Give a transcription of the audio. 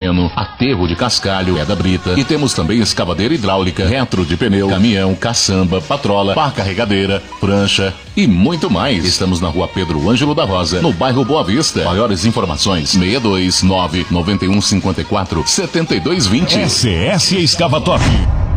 terreno, aterro de cascalho, pedra brita. E temos também escavadeira hidráulica, retro de pneu, caminhão, caçamba, patrola, pá carregadeira, prancha e muito mais. Estamos na rua Pedro Ângelo da Rosa, no bairro Boa Vista. Maiores informações: 629 9154 7220. SS Escavatório.